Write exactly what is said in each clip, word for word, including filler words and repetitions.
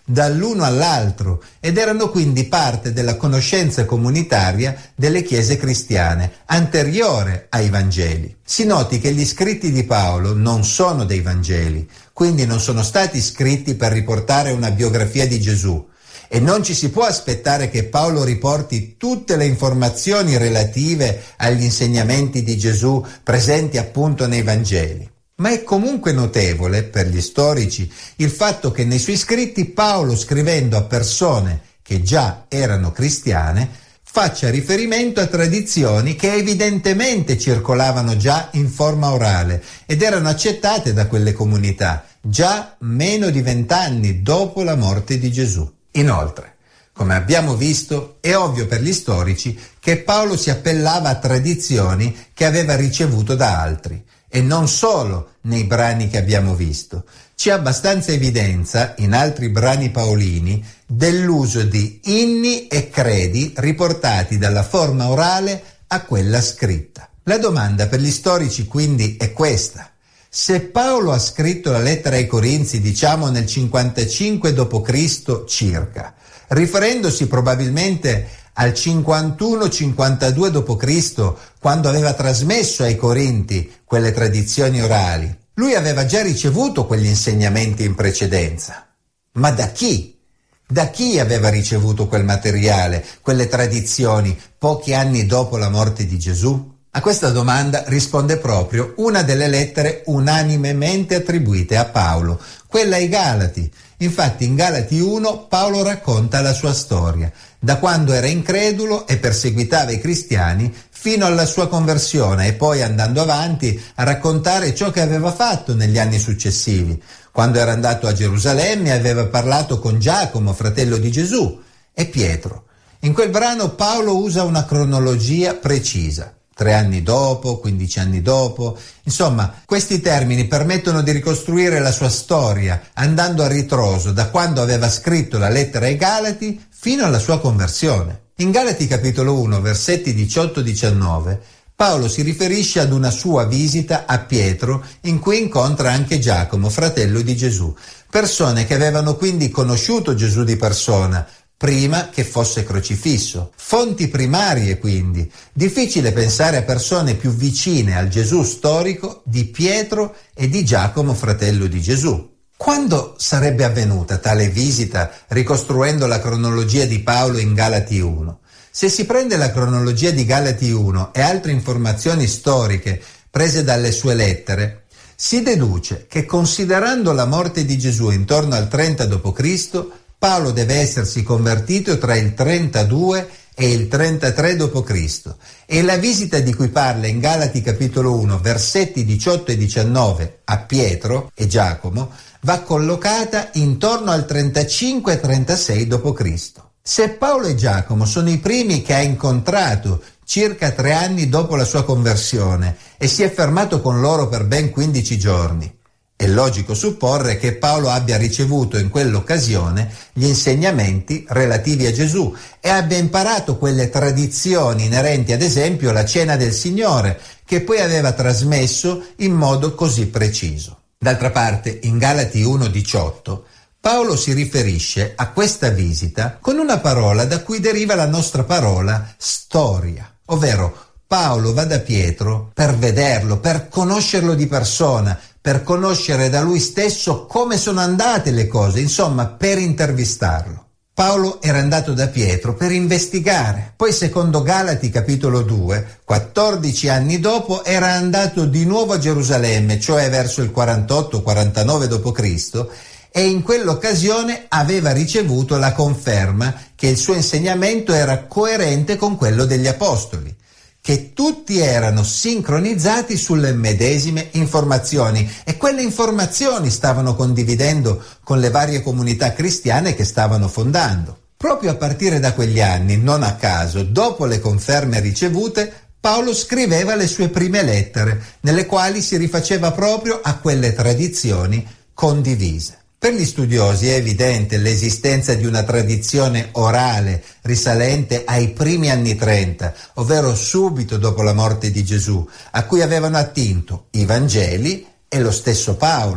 dall'uno all'altro ed erano quindi parte della conoscenza comunitaria delle chiese cristiane, anteriore ai Vangeli. Si noti che gli scritti di Paolo non sono dei Vangeli, quindi non sono stati scritti per riportare una biografia di Gesù, e non ci si può aspettare che Paolo riporti tutte le informazioni relative agli insegnamenti di Gesù presenti appunto nei Vangeli. Ma è comunque notevole, per gli storici, il fatto che nei suoi scritti Paolo, scrivendo a persone che già erano cristiane, faccia riferimento a tradizioni che evidentemente circolavano già in forma orale ed erano accettate da quelle comunità, già meno di vent'anni dopo la morte di Gesù. Inoltre, come abbiamo visto, è ovvio per gli storici che Paolo si appellava a tradizioni che aveva ricevuto da altri, e non solo nei brani che abbiamo visto. C'è abbastanza evidenza, in altri brani paolini, dell'uso di inni e credi riportati dalla forma orale a quella scritta. La domanda per gli storici quindi è questa: se Paolo ha scritto la lettera ai Corinzi, diciamo nel cinquantacinque dopo Cristo circa, riferendosi probabilmente al cinquantuno cinquantadue dopo Cristo, quando aveva trasmesso ai Corinti quelle tradizioni orali, lui aveva già ricevuto quegli insegnamenti in precedenza. Ma da chi? Da chi aveva ricevuto quel materiale, quelle tradizioni, pochi anni dopo la morte di Gesù? A questa domanda risponde proprio una delle lettere unanimemente attribuite a Paolo, quella ai Galati. Infatti in Galati uno Paolo racconta la sua storia, da quando era incredulo e perseguitava i cristiani fino alla sua conversione, e poi andando avanti a raccontare ciò che aveva fatto negli anni successivi, quando era andato a Gerusalemme e aveva parlato con Giacomo, fratello di Gesù, e Pietro. In quel brano Paolo usa una cronologia precisa. Tre anni dopo, quindici anni dopo. Insomma, questi termini permettono di ricostruire la sua storia, andando a ritroso da quando aveva scritto la lettera ai Galati fino alla sua conversione. In Galati capitolo uno, versetti diciotto diciannove, Paolo si riferisce ad una sua visita a Pietro, in cui incontra anche Giacomo, fratello di Gesù, persone che avevano quindi conosciuto Gesù di persona, prima che fosse crocifisso. Fonti primarie, quindi. Difficile pensare a persone più vicine al Gesù storico di Pietro e di Giacomo, fratello di Gesù. Quando sarebbe avvenuta tale visita, ricostruendo la cronologia di Paolo in Galati uno? Se si prende la cronologia di Galati uno e altre informazioni storiche prese dalle sue lettere, si deduce che, considerando la morte di Gesù intorno al trenta dopo Cristo, Paolo deve essersi convertito tra il trentadue e il trentatré dopo Cristo, e la visita di cui parla in Galati capitolo uno, versetti diciotto e diciannove a Pietro e Giacomo, va collocata intorno al trentacinque trentasei dopo Cristo. Se Paolo e Giacomo sono i primi che ha incontrato circa tre anni dopo la sua conversione e si è fermato con loro per ben quindici giorni, è logico supporre che Paolo abbia ricevuto in quell'occasione gli insegnamenti relativi a Gesù e abbia imparato quelle tradizioni inerenti ad esempio alla cena del Signore, che poi aveva trasmesso in modo così preciso. D'altra parte, in Galati uno diciotto, Paolo si riferisce a questa visita con una parola da cui deriva la nostra parola storia, ovvero Paolo va da Pietro per vederlo, per conoscerlo di persona, per conoscere da lui stesso come sono andate le cose, insomma per intervistarlo. Paolo era andato da Pietro per investigare, poi secondo Galati capitolo due, quattordici anni dopo era andato di nuovo a Gerusalemme, cioè verso il quarantotto quarantanove dopo Cristo, e in quell'occasione aveva ricevuto la conferma che il suo insegnamento era coerente con quello degli apostoli, che tutti erano sincronizzati sulle medesime informazioni e quelle informazioni stavano condividendo con le varie comunità cristiane che stavano fondando. Proprio a partire da quegli anni, non a caso, dopo le conferme ricevute, Paolo scriveva le sue prime lettere, nelle quali si rifaceva proprio a quelle tradizioni condivise. Per gli studiosi è evidente l'esistenza di una tradizione orale risalente ai primi anni trenta, ovvero subito dopo la morte di Gesù, a cui avevano attinto i Vangeli e lo stesso Paolo.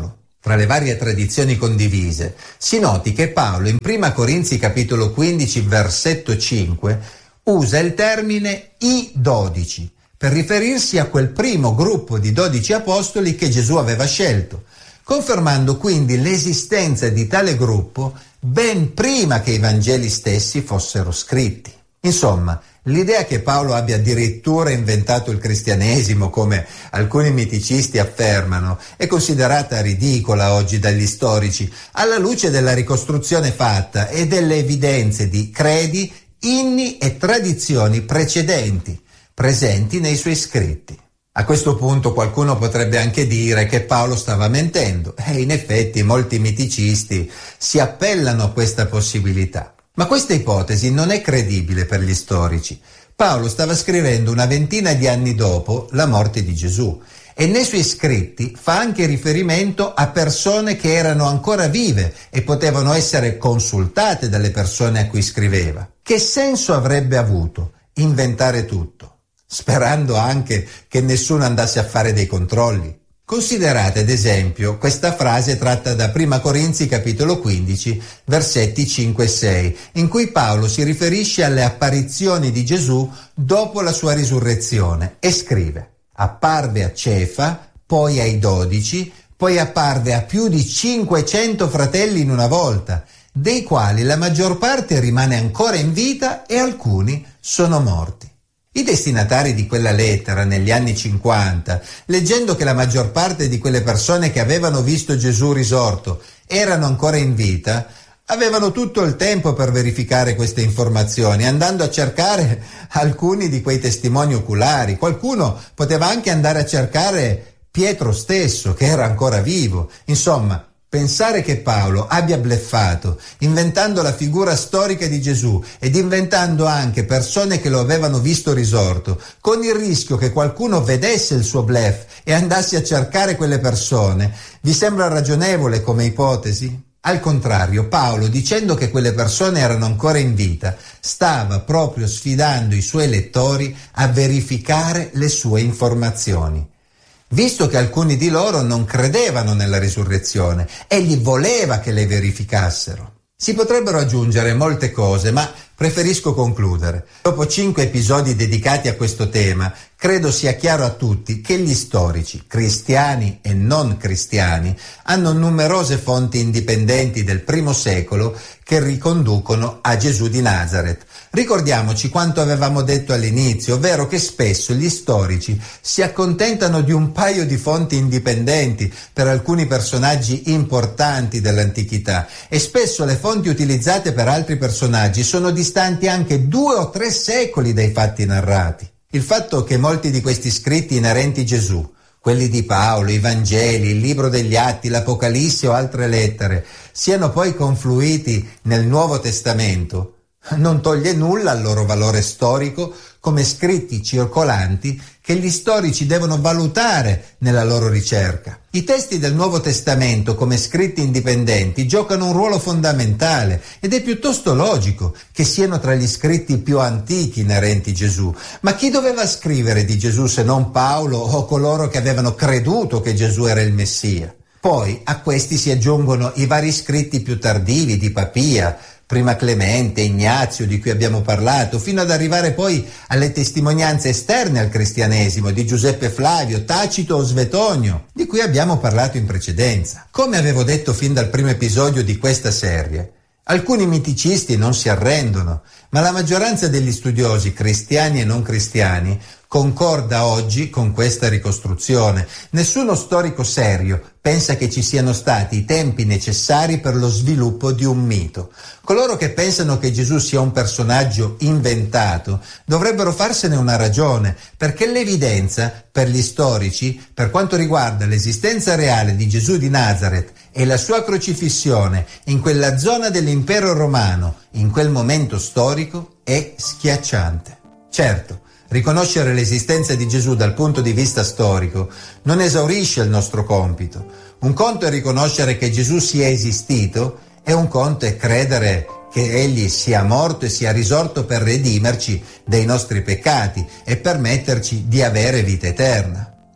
Tra le varie tradizioni condivise, si noti che Paolo in prima Corinzi capitolo quindici versetto cinque usa il termine i dodici per riferirsi a quel primo gruppo di dodici apostoli che Gesù aveva scelto, confermando quindi l'esistenza di tale gruppo ben prima che i Vangeli stessi fossero scritti. Insomma, l'idea che Paolo abbia addirittura inventato il cristianesimo, come alcuni miticisti affermano, è considerata ridicola oggi dagli storici, alla luce della ricostruzione fatta e delle evidenze di credi, inni e tradizioni precedenti, presenti nei suoi scritti. A questo punto qualcuno potrebbe anche dire che Paolo stava mentendo, e in effetti molti miticisti si appellano a questa possibilità. Ma questa ipotesi non è credibile per gli storici. Paolo stava scrivendo una ventina di anni dopo la morte di Gesù e nei suoi scritti fa anche riferimento a persone che erano ancora vive e potevano essere consultate dalle persone a cui scriveva. Che senso avrebbe avuto inventare tutto, sperando anche che nessuno andasse a fare dei controlli? Considerate ad esempio questa frase tratta da prima Corinzi capitolo quindici versetti cinque e sei, in cui Paolo si riferisce alle apparizioni di Gesù dopo la sua risurrezione e scrive: apparve a Cefa, poi ai dodici, poi apparve a più di cinquecento fratelli in una volta, dei quali la maggior parte rimane ancora in vita e alcuni sono morti. I destinatari di quella lettera negli anni cinquanta, leggendo che la maggior parte di quelle persone che avevano visto Gesù risorto erano ancora in vita, avevano tutto il tempo per verificare queste informazioni, andando a cercare alcuni di quei testimoni oculari. Qualcuno poteva anche andare a cercare Pietro stesso, che era ancora vivo. Insomma, pensare che Paolo abbia bleffato, inventando la figura storica di Gesù ed inventando anche persone che lo avevano visto risorto, con il rischio che qualcuno vedesse il suo bluff e andasse a cercare quelle persone, vi sembra ragionevole come ipotesi? Al contrario, Paolo, dicendo che quelle persone erano ancora in vita, stava proprio sfidando i suoi lettori a verificare le sue informazioni. Visto che alcuni di loro non credevano nella risurrezione, egli voleva che le verificassero. Si potrebbero aggiungere molte cose, ma preferisco concludere. Dopo cinque episodi dedicati a questo tema, credo sia chiaro a tutti che gli storici, cristiani e non cristiani, hanno numerose fonti indipendenti del primo secolo che riconducono a Gesù di Nazaret. Ricordiamoci quanto avevamo detto all'inizio, ovvero che spesso gli storici si accontentano di un paio di fonti indipendenti per alcuni personaggi importanti dell'antichità e spesso le fonti utilizzate per altri personaggi sono distanti anche due o tre secoli dai fatti narrati. Il fatto che molti di questi scritti inerenti a Gesù, quelli di Paolo, i Vangeli, il libro degli Atti, l'Apocalisse o altre lettere, siano poi confluiti nel Nuovo Testamento, non toglie nulla al loro valore storico come scritti circolanti che gli storici devono valutare nella loro ricerca. I testi del Nuovo Testamento come scritti indipendenti giocano un ruolo fondamentale ed è piuttosto logico che siano tra gli scritti più antichi inerenti a Gesù. Ma chi doveva scrivere di Gesù se non Paolo o coloro che avevano creduto che Gesù era il Messia? Poi a questi si aggiungono i vari scritti più tardivi di Papia, prima Clemente, Ignazio, di cui abbiamo parlato, fino ad arrivare poi alle testimonianze esterne al cristianesimo di Giuseppe Flavio, Tacito o Svetonio, di cui abbiamo parlato in precedenza. Come avevo detto fin dal primo episodio di questa serie, alcuni miticisti non si arrendono, ma la maggioranza degli studiosi, cristiani e non cristiani, concorda oggi con questa ricostruzione. Nessuno storico serio pensa che ci siano stati i tempi necessari per lo sviluppo di un mito. Coloro che pensano che Gesù sia un personaggio inventato dovrebbero farsene una ragione, perché l'evidenza per gli storici, per quanto riguarda l'esistenza reale di Gesù di Nazaret e la sua crocifissione in quella zona dell'impero romano, in quel momento storico, è schiacciante. Certo, riconoscere l'esistenza di Gesù dal punto di vista storico non esaurisce il nostro compito. Un conto è riconoscere che Gesù sia esistito e un conto è credere che Egli sia morto e sia risorto per redimerci dei nostri peccati e permetterci di avere vita eterna.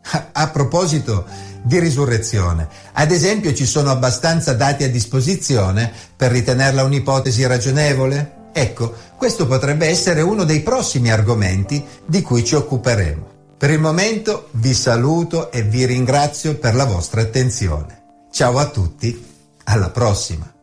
A, a proposito di risurrezione, ad esempio, ci sono abbastanza dati a disposizione per ritenerla un'ipotesi ragionevole? Ecco, questo potrebbe essere uno dei prossimi argomenti di cui ci occuperemo. Per il momento vi saluto e vi ringrazio per la vostra attenzione. Ciao a tutti, alla prossima!